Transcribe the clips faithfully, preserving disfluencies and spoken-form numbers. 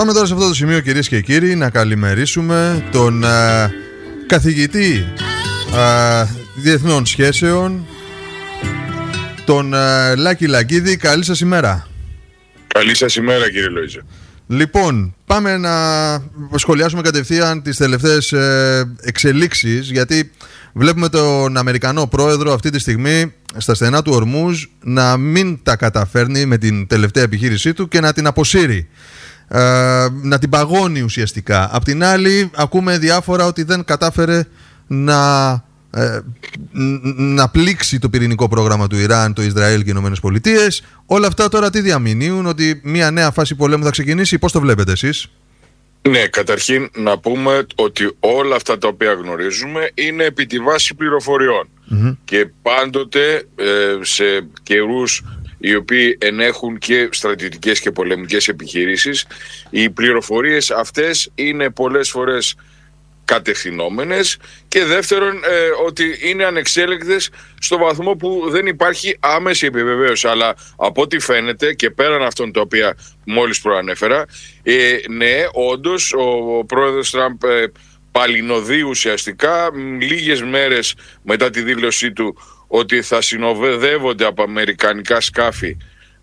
Πάμε τώρα σε αυτό το σημείο, κυρίες και κύριοι, να καλημερίσουμε τον α, καθηγητή α, διεθνών σχέσεων, τον α, Λάκη Λακκίδη. Καλή σας ημέρα. Καλή σας ημέρα, κύριε Λοΐζα. Λοιπόν, πάμε να σχολιάσουμε κατευθείαν τις τελευταίες ε, εξελίξεις, γιατί βλέπουμε τον Αμερικανό πρόεδρο αυτή τη στιγμή στα στενά του Ορμούζ να μην τα καταφέρνει με την τελευταία επιχείρησή του και να την αποσύρει, ε, να την παγώνει ουσιαστικά. Απ' την άλλη ακούμε διάφορα ότι δεν κατάφερε να, ε, να πλήξει το πυρηνικό πρόγραμμα του Ιράν, το Ισραήλ και οι Ηνωμένες Πολιτείες. Όλα αυτά τώρα τι διαμηνύουν? Ότι μια νέα φάση πολέμου θα ξεκινήσει? Πώς το βλέπετε εσείς? Ναι, καταρχήν να πούμε ότι όλα αυτά τα οποία γνωρίζουμε είναι επί τη βάση πληροφοριών. Mm-hmm. Και πάντοτε ε, σε καιρούς οι οποίοι ενέχουν και στρατιωτικές και πολεμικές επιχειρήσεις, οι πληροφορίες αυτές είναι πολλές φορές κατευθυνόμενες, και δεύτερον ε, ότι είναι ανεξέλεγκτες στο βαθμό που δεν υπάρχει άμεση επιβεβαίωση. Αλλά από ό,τι φαίνεται, και πέραν αυτών τα οποία μόλις προανέφερα, ε, ναι, όντως ο πρόεδρος Τραμπ ε, παλινοδεί ουσιαστικά λίγες μέρες μετά τη δήλωσή του ότι θα συνοδεύονται από αμερικανικά σκάφη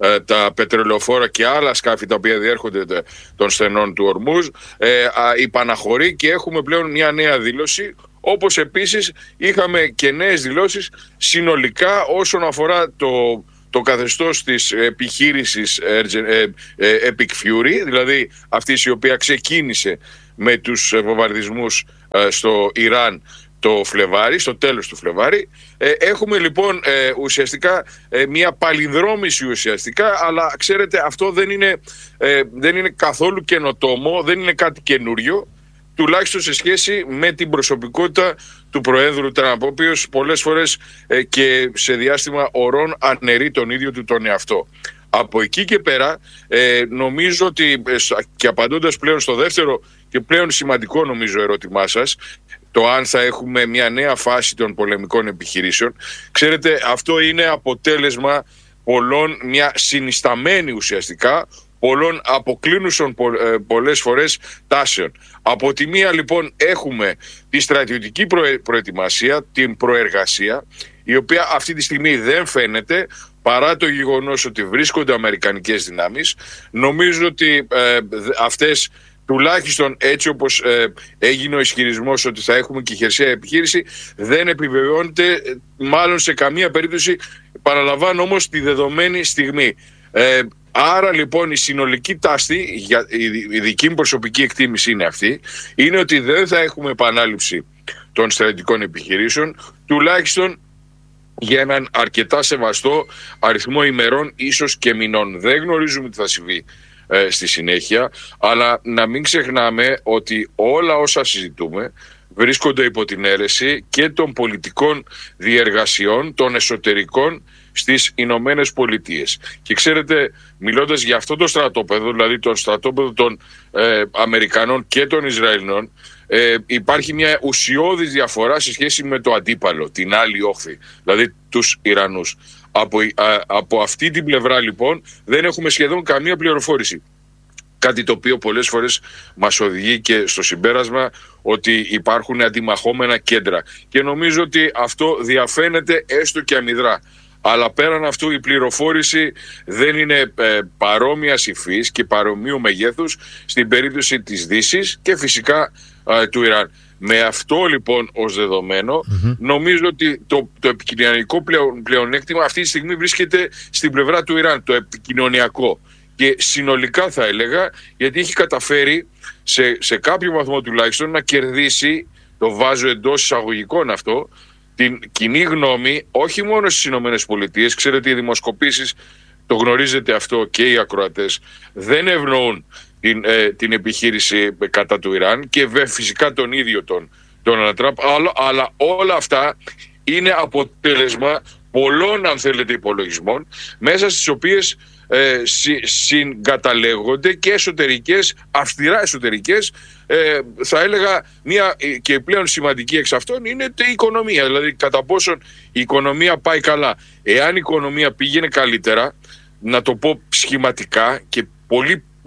τα πετρελαιοφόρα και άλλα σκάφη τα οποία διέρχονται των στενών του Ορμούζ, ε, υπαναχωρεί, και έχουμε πλέον μια νέα δήλωση, όπως επίσης είχαμε και νέες δηλώσεις συνολικά όσον αφορά το, το καθεστώς της επιχείρησης ε, ε, ε, Epic Fury, δηλαδή αυτής η οποία ξεκίνησε με τους βομβαρδισμούς ε, στο Ιράν το Φλεβάρι, στο τέλος του Φλεβάρι. Ε, έχουμε λοιπόν ε, ουσιαστικά ε, μια παλινδρόμηση ουσιαστικά, αλλά ξέρετε, αυτό δεν είναι, ε, δεν είναι καθόλου καινοτόμο, δεν είναι κάτι καινούριο, τουλάχιστον σε σχέση με την προσωπικότητα του Προέδρου Τραμπ, ο οποίος πολλές φορές ε, και σε διάστημα ωρών αναιρεί τον ίδιο του τον εαυτό. Από εκεί και πέρα ε, νομίζω ότι, ε, και απαντώντας πλέον στο δεύτερο και πλέον σημαντικό νομίζω ερώτημά σας, το αν θα έχουμε μια νέα φάση των πολεμικών επιχειρήσεων, ξέρετε, αυτό είναι αποτέλεσμα πολλών, μια συνισταμένη ουσιαστικά, πολλών αποκλίνουσων πολλές φορές τάσεων. Από τη μία λοιπόν έχουμε τη στρατιωτική προετοιμασία, την προεργασία, η οποία αυτή τη στιγμή δεν φαίνεται, παρά το γεγονός ότι βρίσκονται αμερικανικές δυνάμεις. Νομίζω ότι ε, αυτές, τουλάχιστον έτσι όπως ε, έγινε ο ισχυρισμός ότι θα έχουμε και χερσαία επιχείρηση, δεν επιβεβαιώνεται μάλλον σε καμία περίπτωση, παραλαμβάνω όμως, τη δεδομένη στιγμή. Ε, άρα λοιπόν η συνολική τάση, για, η, η δική μου προσωπική εκτίμηση είναι αυτή, είναι ότι δεν θα έχουμε επανάληψη των στρατιωτικών επιχειρήσεων, τουλάχιστον για έναν αρκετά σεβαστό αριθμό ημερών, ίσως και μηνών. Δεν γνωρίζουμε τι θα συμβεί ε, στη συνέχεια, αλλά να μην ξεχνάμε ότι όλα όσα συζητούμε βρίσκονται υπό την αίρεση και των πολιτικών διεργασιών, των εσωτερικών στις Ηνωμένες Πολιτείες. Και ξέρετε, μιλώντας για αυτό το στρατόπεδο, δηλαδή τον στρατόπεδο των ε, Αμερικανών και των Ισραηλινών, ε, υπάρχει μια ουσιώδης διαφορά σε σχέση με το αντίπαλο, την άλλη όχθη, δηλαδή τους Ιρανούς. Από, α, από αυτή την πλευρά λοιπόν δεν έχουμε σχεδόν καμία πληροφόρηση. Κάτι το οποίο πολλές φορές μας οδηγεί και στο συμπέρασμα ότι υπάρχουν αντιμαχόμενα κέντρα. Και νομίζω ότι αυτό διαφαίνεται έστω και αμυδρά. Αλλά πέραν αυτού η πληροφόρηση δεν είναι ε, παρόμοιας υφής και παρομοίου μεγέθους στην περίπτωση της Δύσης και φυσικά ε, του Ιράν. Με αυτό λοιπόν ως δεδομένο, mm-hmm. νομίζω ότι το, το επικοινωνιακό πλεον, πλεονέκτημα αυτή τη στιγμή βρίσκεται στην πλευρά του Ιράν, το επικοινωνιακό. Και συνολικά θα έλεγα, γιατί έχει καταφέρει σε, σε κάποιο βαθμό τουλάχιστον να κερδίσει, το βάζω εντός εισαγωγικών αυτό, την κοινή γνώμη, όχι μόνο στις Ηνωμένες Πολιτείες. Ξέρετε, οι δημοσκοπήσεις, το γνωρίζετε αυτό και οι ακροατές, δεν ευνοούν την, ε, την επιχείρηση κατά του Ιράν και βε, φυσικά τον ίδιο τον, τον Τραμπ, αλλά, αλλά όλα αυτά είναι αποτέλεσμα πολλών, αν θέλετε, υπολογισμών, μέσα στις οποίες ε, συ, συγκαταλέγονται και εσωτερικές, αυστηρά εσωτερικές, ε, θα έλεγα μια και πλέον σημαντική εξ αυτών είναι η οικονομία, δηλαδή κατά πόσον η οικονομία πάει καλά. Εάν η οικονομία πήγαινε καλύτερα, να το πω σχηματικά και πολύ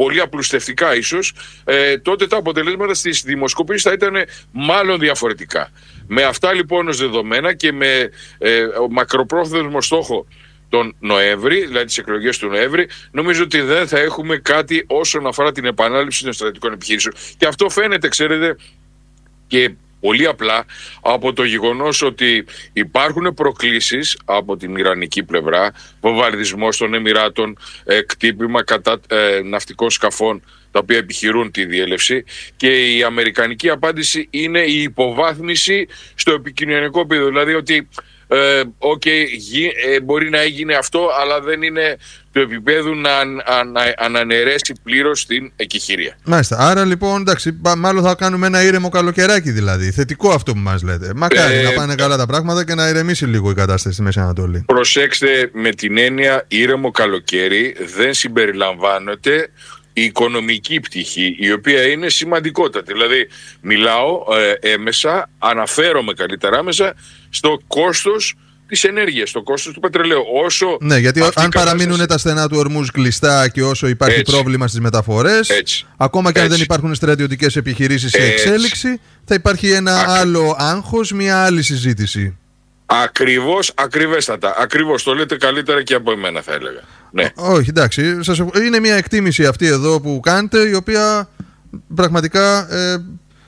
πολύ απλουστευτικά ίσως, ε, τότε τα αποτελέσματα στις δημοσκοπήσεις θα ήταν μάλλον διαφορετικά. Με αυτά λοιπόν ως δεδομένα και με ε, μακροπρόθεσμο στόχο τον Νοέμβρη, δηλαδή τις εκλογές του Νοέμβρη, νομίζω ότι δεν θα έχουμε κάτι όσον αφορά την επανάληψη των στρατιωτικών επιχειρήσεων. Και αυτό φαίνεται, ξέρετε, και πολύ απλά από το γεγονός ότι υπάρχουν προκλήσεις από την ιρανική πλευρά, βομβαρδισμός των Εμιράτων, κτύπημα κατά ε, ναυτικών σκαφών τα οποία επιχειρούν τη διέλευση, και η αμερικανική απάντηση είναι η υποβάθμιση στο επικοινωνιακό επίπεδο. Δηλαδή ότι ε, okay, ε, μπορεί να έγινε αυτό, αλλά δεν είναι του επίπεδου να ανα, ανανερέσει πλήρως την εκεχηρία. Μάλιστα. Άρα λοιπόν, εντάξει, μάλλον θα κάνουμε ένα ήρεμο καλοκαιράκι δηλαδή. Θετικό αυτό που μας λέτε. Μακάρι ε, να πάνε καλά τα πράγματα και να ηρεμήσει λίγο η κατάσταση στη Μέση Ανατολή. Προσέξτε, με την έννοια ήρεμο καλοκαίρι δεν συμπεριλαμβάνεται η οικονομική πτυχή, η οποία είναι σημαντικότατη. Δηλαδή μιλάω ε, έμεσα, αναφέρομαι καλύτερα άμεσα στο κόστος της ενέργειας, στο κόστος του πετρελαίου. Όσο ναι, γιατί αν κατάσταση... παραμείνουν τα στενά του Ορμούζ κλειστά και όσο υπάρχει έτσι πρόβλημα στις μεταφορές, έτσι, ακόμα και αν έτσι δεν υπάρχουν στρατιωτικές επιχειρήσεις σε εξέλιξη, θα υπάρχει ένα Ακ... άλλο άγχος, μια άλλη συζήτηση. Ακριβώς, ακριβέστατα. Ακριβώς, το λέτε καλύτερα και από εμένα, θα έλεγα. Ναι. Όχι, εντάξει. Σας... Είναι μια εκτίμηση αυτή εδώ που κάνετε, η οποία πραγματικά ε,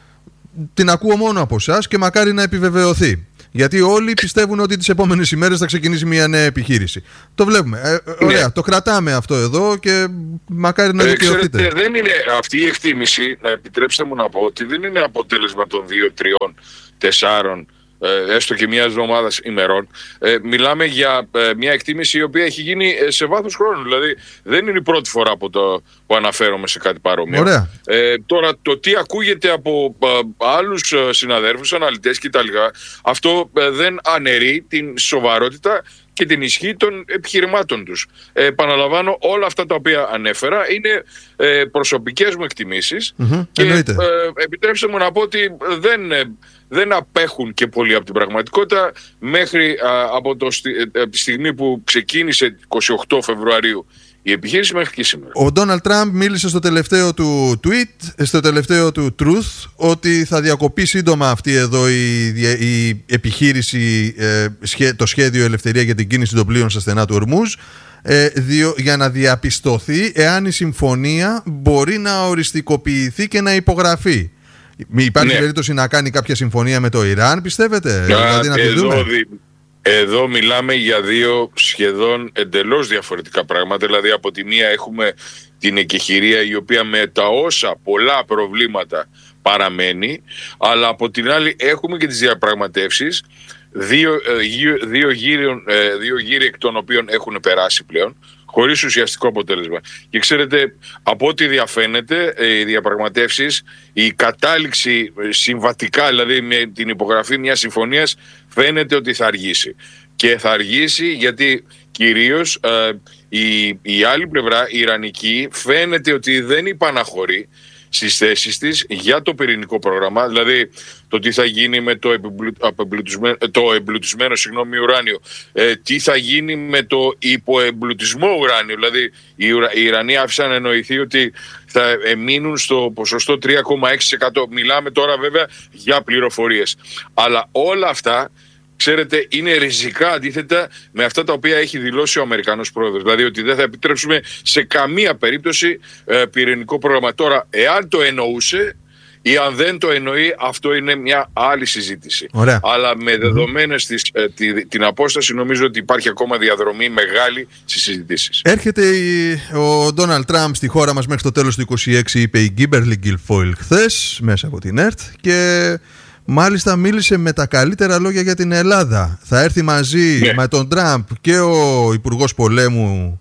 την ακούω μόνο από εσάς και μακάρι να επιβεβαιωθεί. Γιατί όλοι πιστεύουν ότι τις επόμενες ημέρες θα ξεκινήσει μια νέα επιχείρηση. Το βλέπουμε. Ε, ωραία, ναι, το κρατάμε αυτό εδώ και μακάρι να δικαιωθείτε. Ε, δεν είναι αυτή η εκτίμηση, να επιτρέψτε μου να πω, ότι δεν είναι αποτέλεσμα των δύο, τριών, τεσσάρων, έστω και μια εβδομάδα ημερών. Ε, μιλάμε για ε, μια εκτίμηση η οποία έχει γίνει ε, σε βάθος χρόνου. Δηλαδή δεν είναι η πρώτη φορά που, το, που αναφέρομαι σε κάτι παρόμοιο. Ωραία. Ε, τώρα το τι ακούγεται από ε, άλλους ε, συναδέρφους, αναλυτές κτλ., αυτό ε, δεν αναιρεί την σοβαρότητα και την ισχύ των επιχειρημάτων τους. Ε, επαναλαμβάνω, όλα αυτά τα οποία ανέφερα είναι ε, προσωπικές μου εκτιμήσεις, mm-hmm, και ε, επιτρέψτε μου να πω ότι δεν, ε, δεν απέχουν και πολύ από την πραγματικότητα μέχρι α, από, το, από τη στιγμή που ξεκίνησε είκοσι οκτώ Φεβρουαρίου η επιχείρηση μέχρι και σήμερα. Ο Ντόναλντ Τραμπ μίλησε στο τελευταίο του tweet, στο τελευταίο του Truth, ότι θα διακοπεί σύντομα αυτή εδώ η, η επιχείρηση, ε, το σχέδιο Ελευθερία για την κίνηση των πλοίων στα στενά του Ορμούζ, ε, διο, για να διαπιστωθεί εάν η συμφωνία μπορεί να οριστικοποιηθεί και να υπογραφεί. Υπάρχει ναι. περίπτωση να κάνει κάποια συμφωνία με το Ιράν, πιστεύετε? Α, δηλαδή να εδώ, δούμε. Δι... Εδώ μιλάμε για δύο σχεδόν εντελώς διαφορετικά πράγματα. Δηλαδή από τη μία έχουμε την εκεχηρία, η οποία με τα όσα πολλά προβλήματα παραμένει, αλλά από την άλλη έχουμε και τις διαπραγματεύσεις, δύο, δύο, γύρι, δύο γύρι εκ των οποίων έχουν περάσει πλέον, χωρίς ουσιαστικό αποτέλεσμα. Και ξέρετε, από ό,τι διαφαίνεται, οι διαπραγματεύσεις, η κατάληξη συμβατικά, δηλαδή με την υπογραφή μιας συμφωνίας, φαίνεται ότι θα αργήσει. Και θα αργήσει γιατί κυρίως ε, η, η άλλη πλευρά, η Ιρανική, φαίνεται ότι δεν υπαναχωρεί στις θέσεις της για το πυρηνικό πρόγραμμα, δηλαδή το τι θα γίνει με το, εμπλουτισμένο, το εμπλουτισμένο συγγνώμη, ουράνιο, ε, τι θα γίνει με το υποεμπλουτισμό ουράνιο, δηλαδή οι, οι Ιρανοί άφησαν να εννοηθεί ότι θα μείνουν στο ποσοστό τρία κόμμα έξι τοις εκατό. Μιλάμε τώρα βέβαια για πληροφορίες, αλλά όλα αυτά, ξέρετε, είναι ριζικά αντίθετα με αυτά τα οποία έχει δηλώσει ο Αμερικανός πρόεδρος. Δηλαδή ότι δεν θα επιτρέψουμε σε καμία περίπτωση ε, πυρηνικό πρόγραμμα. Τώρα, εάν το εννοούσε ή αν δεν το εννοεί, αυτό είναι μια άλλη συζήτηση. Ωραία. Αλλά με δεδομένες τις, ε, τη, την απόσταση, νομίζω ότι υπάρχει ακόμα διαδρομή μεγάλη στις συζητήσεις. Έρχεται η, ο Ντόναλντ Τραμπ στη χώρα μας μέχρι το τέλος του είκοσι έξι, είπε η Γκίμπερλι Γκιλφόιλ χθες, μέσα από την ΕΡΤ, και μάλιστα μίλησε με τα καλύτερα λόγια για την Ελλάδα. Θα έρθει μαζί yeah. με τον Τραμπ και ο Υπουργός Πολέμου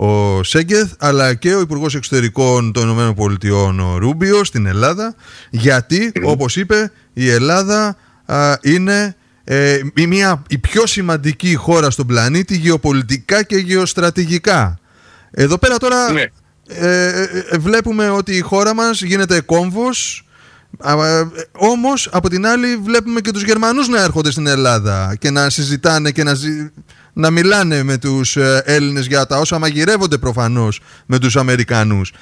ο Σέγκεθ, αλλά και ο Υπουργός Εξωτερικών των Ηνωμένων Πολιτειών ο Ρούμπιο στην Ελλάδα, γιατί mm. όπως είπε, η Ελλάδα α, είναι ε, μια, η πιο σημαντική χώρα στον πλανήτη γεωπολιτικά και γεωστρατηγικά. Εδώ πέρα τώρα mm. ε, ε, βλέπουμε ότι η χώρα μας γίνεται κόμβος. Όμως από την άλλη βλέπουμε και τους Γερμανούς να έρχονται στην Ελλάδα και να συζητάνε και να, ζη... να μιλάνε με τους Έλληνες για τα όσα μαγειρεύονται προφανώς με τους Αμερικανούς.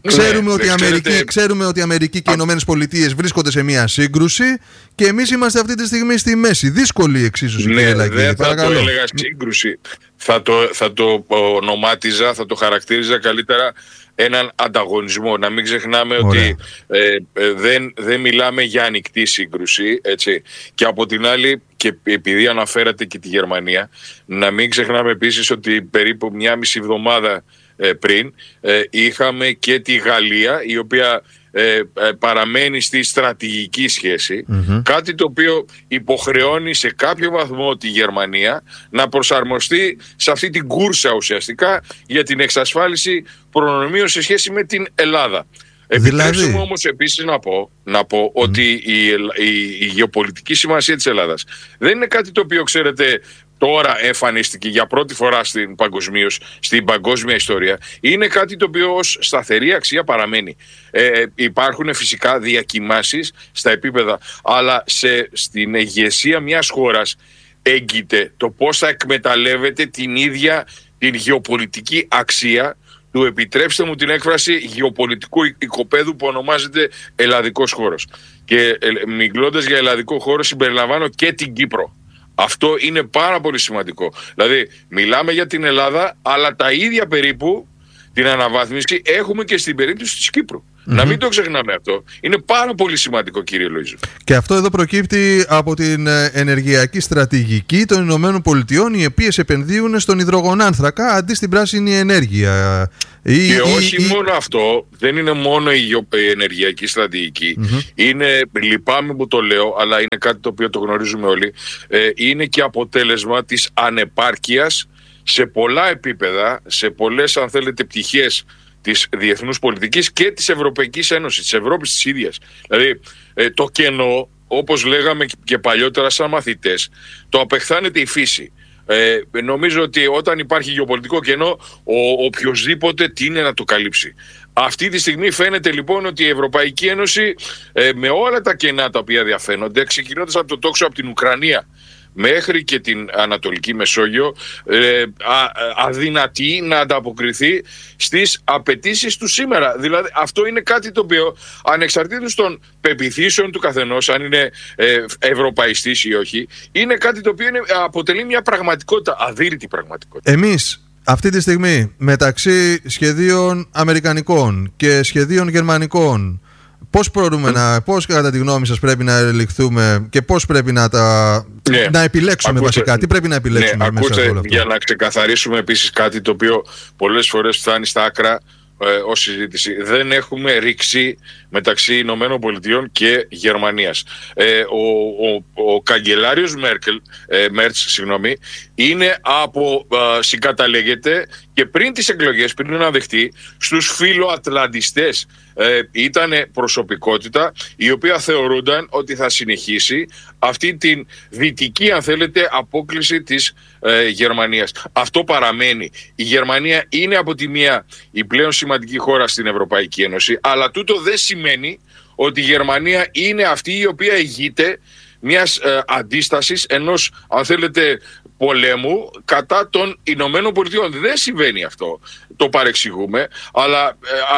Ξέρουμε, ναι, ότι Αμερική, ξέρετε... ξέρουμε ότι η Αμερική και οι Ηνωμένες Πολιτείες βρίσκονται σε μια σύγκρουση και εμείς είμαστε αυτή τη στιγμή στη μέση. Δύσκολη εξίσωση. Ναι, κύριε Λαγκίδη, δεν θα παρακαλώ. το έλεγα σύγκρουση. Θα το, θα το ονομάτιζα, θα το χαρακτήριζα καλύτερα έναν ανταγωνισμό. Να μην ξεχνάμε Ωραία. ότι ε, ε, δεν, δεν μιλάμε για ανοιχτή σύγκρουση, έτσι. Και από την άλλη, και επειδή αναφέρατε και τη Γερμανία, να μην ξεχνάμε επίσης ότι περίπου μια μισή εβδομάδα ε, πριν ε, είχαμε και τη Γαλλία, η οποία ε, ε, παραμένει στη στρατηγική σχέση, mm-hmm. κάτι το οποίο υποχρεώνει σε κάποιο βαθμό τη Γερμανία να προσαρμοστεί σε αυτή την κούρσα ουσιαστικά για την εξασφάλιση προνομίων σε σχέση με την Ελλάδα. Επιτρέψτε δηλαδή... μου όμως επίσης να πω, να πω mm. ότι η, η, η γεωπολιτική σημασία της Ελλάδας δεν είναι κάτι το οποίο, ξέρετε, τώρα εμφανίστηκε για πρώτη φορά στην, παγκοσμίως, στην παγκόσμια ιστορία. Είναι κάτι το οποίο ως σταθερή αξία παραμένει. Ε, υπάρχουν φυσικά διακυμάνσεις στα επίπεδα, αλλά σε, στην ηγεσία μιας χώρας έγκυται το πώς θα εκμεταλλεύεται την ίδια την γεωπολιτική αξία του, επιτρέψτε μου την έκφραση, γεωπολιτικού οικοπαίδου που ονομάζεται ελλαδικός χώρος. Και ε, μιλώντας για ελλαδικό χώρο συμπεριλαμβάνω και την Κύπρο. Αυτό είναι πάρα πολύ σημαντικό. Δηλαδή μιλάμε για την Ελλάδα, αλλά τα ίδια περίπου την αναβάθμιση έχουμε και στην περίπτωση της Κύπρου. Mm-hmm. Να μην το ξεχνάμε αυτό. Είναι πάρα πολύ σημαντικό, κύριε Λοΐζο. Και αυτό εδώ προκύπτει από την ενεργειακή στρατηγική των Ηνωμένων Πολιτειών, οι οποίες επενδύουν στον υδρογονάνθρακα αντί στην πράσινη ενέργεια. Και η, όχι η, μόνο η... αυτό, δεν είναι μόνο η, η ενεργειακή στρατηγική. Mm-hmm. Είναι, λυπάμαι που το λέω, αλλά είναι κάτι το οποίο το γνωρίζουμε όλοι. Ε, είναι και αποτέλεσμα της ανεπάρκειας σε πολλά επίπεδα, σε πολλές, αν θέλετε, πτυχές της διεθνούς πολιτικής και της Ευρωπαϊκής Ένωσης, της Ευρώπης της ίδιας. Δηλαδή ε, το κενό, όπως λέγαμε και παλιότερα σαν μαθητές, το απεχθάνεται η φύση. Ε, νομίζω ότι όταν υπάρχει γεωπολιτικό κενό, ο οποιοσδήποτε τι είναι να το καλύψει. Αυτή τη στιγμή φαίνεται λοιπόν ότι η Ευρωπαϊκή Ένωση ε, με όλα τα κενά τα οποία διαφαίνονται, ξεκινώντας από το τόξο από την Ουκρανία μέχρι και την Ανατολική Μεσόγειο, ε, α, αδυνατεί να ανταποκριθεί στις απαιτήσεις του σήμερα. Δηλαδή αυτό είναι κάτι το οποίο, ανεξαρτήτως των πεποιθήσεων του καθενός, αν είναι ε, ευρωπαϊστής ή όχι, είναι κάτι το οποίο είναι, αποτελεί μια πραγματικότητα, αδύρυτη πραγματικότητα. Εμείς αυτή τη στιγμή μεταξύ σχεδίων αμερικανικών και σχεδίων γερμανικών, πώς μπορούμε mm. να, πώς κατά τη γνώμη σας πρέπει να ελιχθούμε και πώς πρέπει να τα ναι. να επιλέξουμε ακούστε, βασικά, τι πρέπει να επιλέξουμε ναι, μέσα ακούστε, από όλο αυτό. Για να ξεκαθαρίσουμε επίσης κάτι το οποίο πολλές φορές φτάνει στα άκρα ε, ως συζήτηση. Δεν έχουμε ρήξη μεταξύ Ηνωμένων Πολιτειών και Γερμανίας. Ε, ο, ο, ο καγκελάριος Μέρκελ, ε, Μέρτς, συγγνώμη, είναι από, ε, συγκαταλέγεται και πριν τις εκλογές, πριν να δεχτεί, στους φιλοατλαντιστές. Ε, ήταν προσωπικότητα η οποία θεωρούνταν ότι θα συνεχίσει αυτή την δυτική, αν θέλετε, απόκλιση της ε, Γερμανίας. Αυτό παραμένει. Η Γερμανία είναι από τη μία η πλέον σημαντική χώρα στην Ευρωπαϊκή Ένωση, αλλά τούτο δεν σημαίνει ότι η Γερμανία είναι αυτή η οποία ηγείται μιας ε, αντίστασης, ενός, αν θέλετε, πολέμου κατά των Ηνωμένων Πολιτειών. Δεν συμβαίνει αυτό. Το παρεξηγούμε, αλλά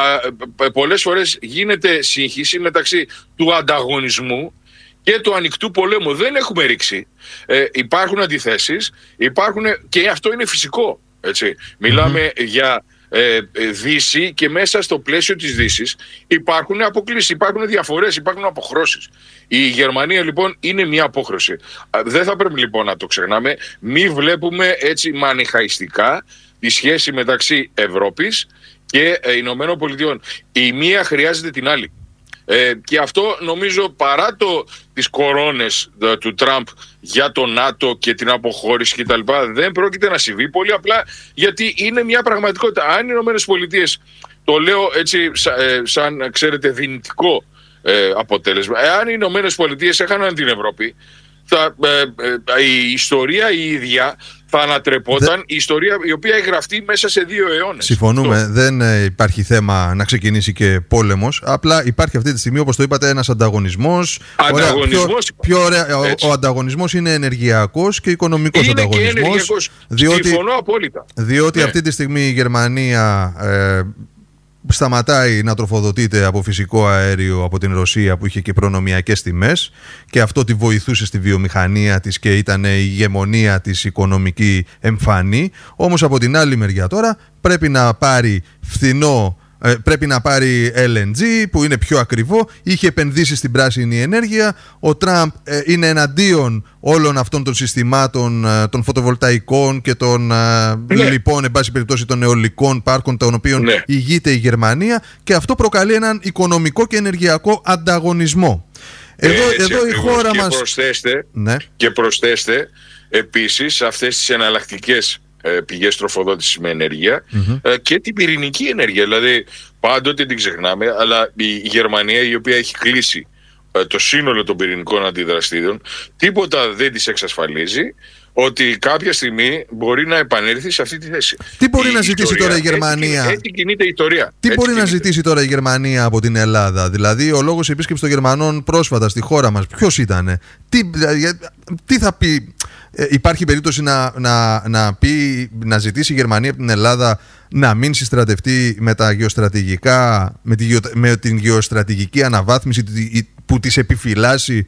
ε, ε, πολλές φορές γίνεται σύγχυση μεταξύ του ανταγωνισμού και του ανοιχτού πολέμου. Δεν έχουμε ρίξει. Ε, υπάρχουν αντιθέσεις, υπάρχουν, και αυτό είναι φυσικό. Έτσι. Μιλάμε mm-hmm. για ε, Δύση, και μέσα στο πλαίσιο της Δύσης υπάρχουν αποκλήσεις, υπάρχουν διαφορές, υπάρχουν αποχρώσεις. Η Γερμανία λοιπόν είναι μια απόχρωση. Δεν θα πρέπει λοιπόν να το ξεχνάμε. Μη βλέπουμε έτσι μανιχαϊστικά τη σχέση μεταξύ Ευρώπης και ε, Ηνωμένων Πολιτειών. Η μία χρειάζεται την άλλη. Ε, και αυτό νομίζω, παρά το, τις κορώνες δε, του Τραμπ για το ΝΑΤΟ και την αποχώρηση κτλ., δεν πρόκειται να συμβεί, πολύ απλά γιατί είναι μια πραγματικότητα. Αν οι Ηνωμένες Πολιτείες, το λέω έτσι σα, ε, σαν ξέρετε δυνητικό ε, αποτέλεσμα, εάν οι Ηνωμένες Πολιτείες έχαναν την Ευρώπη, θα, ε, ε, η ιστορία η ίδια θα ανατρεπόταν, Δε... η ιστορία η οποία έχει γραφτεί μέσα σε δύο αιώνες. Συμφωνούμε. Αυτό. Δεν ε, υπάρχει θέμα να ξεκινήσει και πόλεμος. Απλά υπάρχει αυτή τη στιγμή, όπως το είπατε, ένας ανταγωνισμός. Ανταγωνισμός. Ωραία, πιο, πιο ωραία, ο, ο ανταγωνισμός είναι ενεργειακός και οικονομικός είναι ανταγωνισμός. Και ενεργειακός. Διότι, Συμφωνώ απόλυτα. Διότι ναι. αυτή τη στιγμή η Γερμανία... Ε, σταματάει να τροφοδοτείται από φυσικό αέριο από την Ρωσία που είχε και προνομιακές τιμές και αυτό τη βοηθούσε στη βιομηχανία της και ήταν η ηγεμονία της οικονομική εμφανή. Όμως από την άλλη μεριά τώρα πρέπει να πάρει φθηνό, πρέπει να πάρει ελ εν τζι που είναι πιο ακριβό, είχε επενδύσει στην πράσινη ενέργεια. Ο Τραμπ ε, είναι εναντίον όλων αυτών των συστημάτων ε, των φωτοβολταϊκών και των ε, ναι. λοιπόν, εν πάση περιπτώσει, των αιωλικών πάρκων των οποίων ναι. ηγείται η Γερμανία και αυτό προκαλεί έναν οικονομικό και ενεργειακό ανταγωνισμό. Εδώ, Έτσι, εδώ η χώρα και μας... Προσθέστε, ναι. και προσθέστε επίσης αυτές τις εναλλακτικές πηγές τροφοδότησης με ενέργεια mm-hmm. και την πυρηνική ενέργεια. Δηλαδή πάντοτε την ξεχνάμε, αλλά η Γερμανία, η οποία έχει κλείσει το σύνολο των πυρηνικών αντιδραστήρων, τίποτα δεν της εξασφαλίζει ότι κάποια στιγμή μπορεί να επανέλθει σε αυτή τη θέση. Τι μπορεί η να ζητήσει ιστορία, τώρα η Γερμανία? Έτσι, έτσι κινείται η ιστορία. Τι έτσι μπορεί κινείται. να ζητήσει τώρα η Γερμανία από την Ελλάδα? Δηλαδή, ο λόγος επίσκεψης των Γερμανών πρόσφατα στη χώρα μας, ποιος ήτανε? Τι, τι θα πει? Ε, υπάρχει περίπτωση να, να, να, πει, να ζητήσει η Γερμανία από την Ελλάδα να μην συστρατευτεί με τα γεωστρατηγικά, με, τη, με την γεωστρατηγική αναβάθμιση που της επιφυλάσσει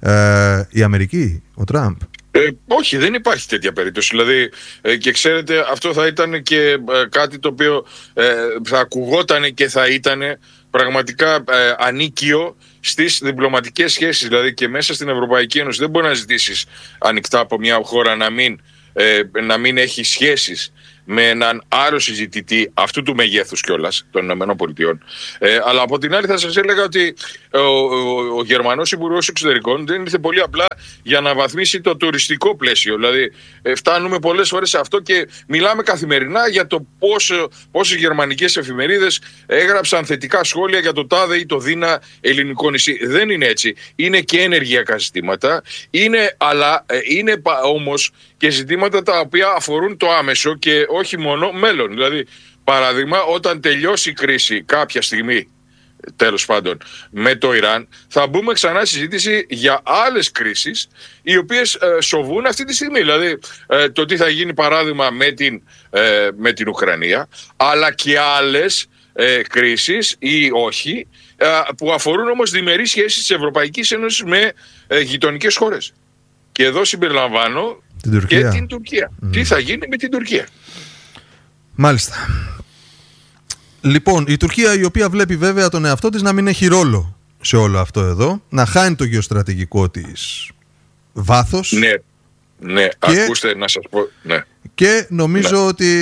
ε, η Αμερική, ο Τραμπ? Ε, όχι, δεν υπάρχει τέτοια περίπτωση. Δηλαδή, ε, και ξέρετε, αυτό θα ήταν και ε, κάτι το οποίο ε, θα ακουγόταν και θα ήταν πραγματικά ε, ανίκιο στις διπλωματικές σχέσεις. Δηλαδή και μέσα στην Ευρωπαϊκή Ένωση δεν μπορεί να ζητήσεις ανοιχτά από μια χώρα να μην, ε, να μην έχει σχέσεις με έναν άλλο συζητητή αυτού του μεγέθους κιόλας των ΗΠΑ. Ε, αλλά από την άλλη θα σας έλεγα ότι ο, ο, ο Γερμανός Υπουργός Εξωτερικών δεν ήρθε πολύ απλά για να βαθμίσει το τουριστικό πλαίσιο. Δηλαδή ε, φτάνουμε πολλές φορές σε αυτό και μιλάμε καθημερινά για το πόσο, πόσες γερμανικές εφημερίδες έγραψαν θετικά σχόλια για το τάδε ή το δίνα ελληνικό νησί. Δεν είναι έτσι. Είναι και ενεργειακά ζητήματα, είναι, αλλά ε, είναι όμως και ζητήματα τα οποία αφορούν το άμεσο και όχι μόνο μέλλον. Δηλαδή, παράδειγμα, όταν τελειώσει η κρίση κάποια στιγμή, τέλος πάντων, με το Ιράν, θα μπούμε ξανά συζήτηση για άλλες κρίσεις οι οποίες ε, σοβούν αυτή τη στιγμή. Δηλαδή, ε, το τι θα γίνει, παράδειγμα, με την, ε, με την Ουκρανία, αλλά και άλλες ε, κρίσεις ή όχι, ε, που αφορούν όμως διμερείς σχέσεις της Ευρωπαϊκής Ένωσης με ε, γειτονικές χώρες. Και εδώ συμπεριλαμβάνω την και την Τουρκία. Mm. Τι θα γίνει με την Τουρκία? Μάλιστα. Λοιπόν, η Τουρκία, η οποία βλέπει βέβαια τον εαυτό της να μην έχει ρόλο σε όλο αυτό εδώ, να χάνει το γεωστρατηγικό της βάθος. Ναι, ναι, και, ακούστε να σας πω, ναι. Και νομίζω ναι. ότι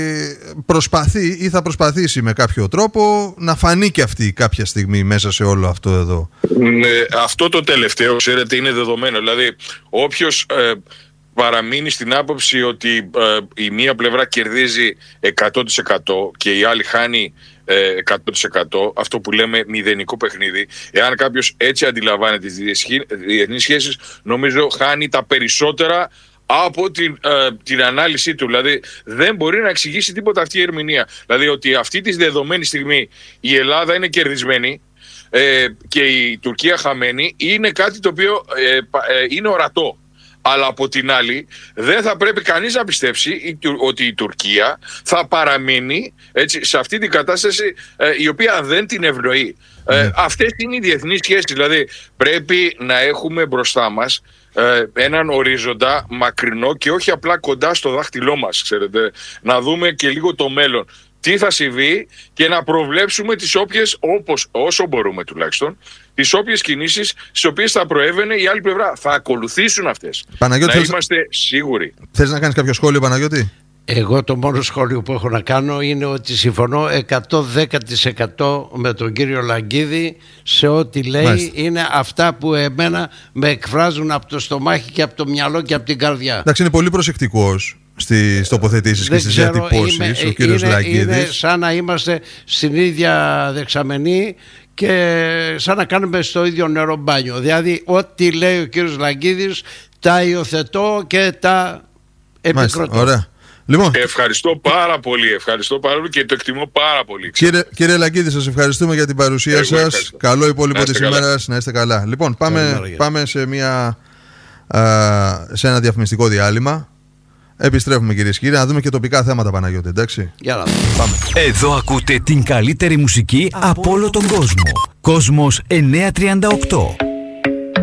προσπαθεί ή θα προσπαθήσει με κάποιο τρόπο να φανεί και αυτή κάποια στιγμή μέσα σε όλο αυτό εδώ. Ναι, αυτό το τελευταίο, ξέρετε, είναι δεδομένο. Δηλαδή, όποιος ε, παραμείνει στην άποψη ότι ε, η μία πλευρά κερδίζει εκατό τοις εκατό και η άλλη χάνει ε, εκατό τοις εκατό, αυτό που λέμε μηδενικό παιχνίδι, εάν κάποιος έτσι αντιλαμβάνεται τις διεθνείς σχέσεις, νομίζω χάνει τα περισσότερα από την, ε, την ανάλυση του. Δηλαδή δεν μπορεί να εξηγήσει τίποτα αυτή η ερμηνεία. Δηλαδή ότι αυτή τη δεδομένη στιγμή η Ελλάδα είναι κερδισμένη ε, και η Τουρκία χαμένη, είναι κάτι το οποίο ε, ε, είναι ορατό. Αλλά από την άλλη δεν θα πρέπει κανείς να πιστέψει ότι η Τουρκία θα παραμείνει έτσι, σε αυτή την κατάσταση ε, η οποία δεν την ευνοεί. Mm. Ε, αυτές είναι οι διεθνείς σχέσεις. Δηλαδή πρέπει να έχουμε μπροστά μας ε, έναν ορίζοντα μακρινό και όχι απλά κοντά στο δάχτυλό μας, ξέρετε, να δούμε και λίγο το μέλλον. Τι θα συμβεί και να προβλέψουμε τις όποιες, όπως, όσο μπορούμε τουλάχιστον, τις όποιες κινήσεις στις οποίες θα προέβαινε η άλλη πλευρά. Θα ακολουθήσουν αυτές. Παναγιώτη, να θες... είμαστε σίγουροι. Θες να κάνεις κάποιο σχόλιο, Παναγιώτη? Εγώ το μόνο σχόλιο που έχω να κάνω είναι ότι συμφωνώ εκατόν δέκα τοις εκατό με τον κύριο Λαγκίδη σε ό,τι λέει. Μάλιστα. Είναι αυτά που εμένα με εκφράζουν από το στομάχι και από το μυαλό και από την καρδιά. Εντάξει, είναι πολύ προσεκτικός στις τοποθετήσεις και στις διατυπώσεις ο κύριος είναι, Λαγκίδης. Είναι σαν να είμαστε στην ίδια δεξαμενή και σαν να κάνουμε στο ίδιο νερό μπάνιο. Δηλαδή ό,τι λέει ο κύριος Λαγκίδης τα υιοθετώ και τα επικροτώ. Ωραία. Λοιπόν. Ευχαριστώ πάρα πολύ, ευχαριστώ πάρα πολύ και το εκτιμώ πάρα πολύ. Κύριε, κύριε Λαγκίδη, σας ευχαριστούμε για την παρουσία Εγώ σας. Ευχαριστώ. Καλό υπόλοιπο της ημέρας, να είστε καλά. Λοιπόν, πάμε, πάμε σε, μια, α, σε ένα διαφημιστικό διάλειμμα. Επιστρέφουμε κυρίες και κύριοι, να δούμε και τοπικά θέματα, Παναγιώτη, εντάξει. Για να δούμε. Πάμε. Εδώ ακούτε την καλύτερη μουσική από όλο τον κόσμο. Κόσμος εννιακόσια τριάντα οκτώ.